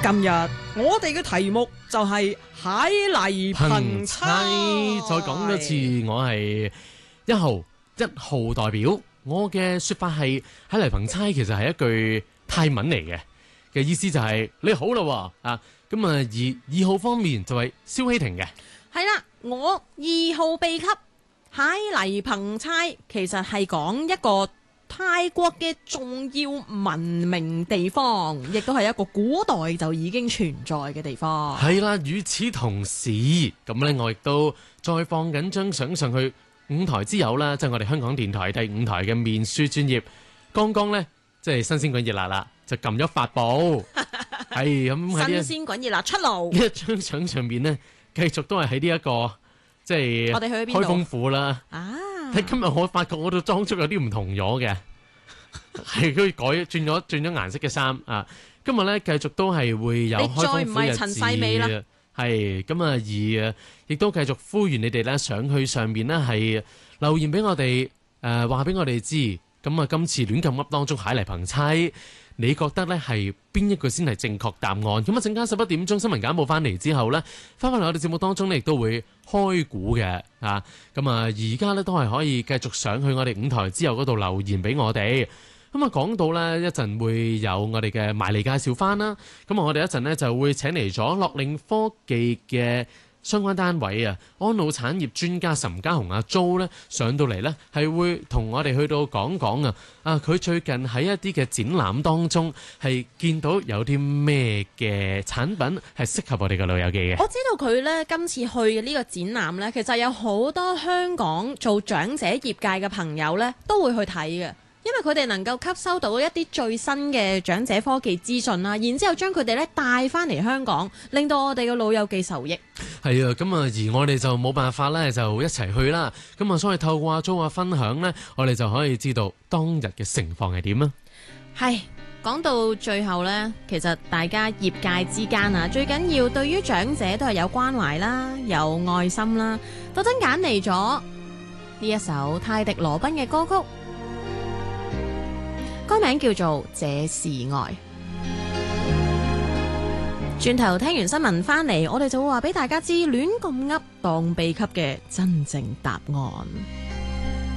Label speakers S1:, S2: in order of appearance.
S1: 今日我哋嘅題目就係海泥憑差。
S2: 再講多次，我係一號代表。我嘅說法係海泥憑差，其實係一句泰文嚟嘅意思就係你好啦啊。咁啊，而2號方面就係蕭希婷嘅。
S1: 係啦，我2號秘笈海泥憑差，其實係講一個泰國嘅重要文明地方，亦都係一個古代就已經存在嘅地方。
S2: 係啦，與此同時，咁呢，我亦都再放緊張相上去5台之友啦，即係我哋香港電台第5台嘅面書專頁，剛剛呢，即係新鮮滾熱辣啦，就撳咗發布，係咁喺呢
S1: 新鮮滾熱辣出爐。
S2: 呢一張相上面呢，繼續都係喺呢一個即係
S1: 我哋去咗邊度？
S2: 開封府啦。喺今日我發覺我度裝束有啲唔同咗嘅，係佢轉咗顏色嘅衫啊！今日咧繼續都係會有開封府日子，
S1: 你再唔係陳世美啦，
S2: 係咁啊！而亦都繼續呼籲你哋咧上去上面呢係留言俾我哋，話俾我哋知。咁啊，今次亂咁噏當中海泥憑差，你覺得呢係邊一個先係正確答案？咁啊，陣間11點鐘新聞簡報翻嚟之後呢，翻嚟我哋節目當中呢，亦都會開估嘅啊！咁啊，而家呢都係可以繼續上去我哋5台之後嗰度留言俾我哋。咁啊，講到呢，一陣會有我哋嘅埋嚟介紹翻啦。咁啊，我哋一陣呢就會請嚟咗樂齡科技嘅相關單位啊，安老產業專家岑家雄阿 Jo 咧上到嚟呢，係會同我哋去到講講啊！佢最近喺一啲嘅展覽當中係見到有啲咩嘅產品係適合我哋嘅老友記嘅。
S1: 我知道佢呢今次去嘅呢個展覽呢，其實有好多香港做長者業界嘅朋友呢都會去睇嘅。因為佢哋能夠吸收到一啲最新嘅長者科技資訊啦，然之後將佢哋咧帶翻嚟香港，令到我哋嘅老友記受益。
S2: 係啊，咁啊，而我哋就冇辦法咧，就一齊去啦。咁啊，所以透過阿 Jo 分享呢，我哋就可以知道當日嘅情況係點啊。
S1: 係講到最後呢，其實大家業界之間啊，最緊要對於長者都係有關懷啦，有愛心啦。特登揀嚟咗呢一首泰迪羅賓嘅歌曲。歌名叫做《這是愛》。轉頭聽完新聞翻嚟，我哋就會話俾大家知亂咁噏當秘笈嘅真正答案。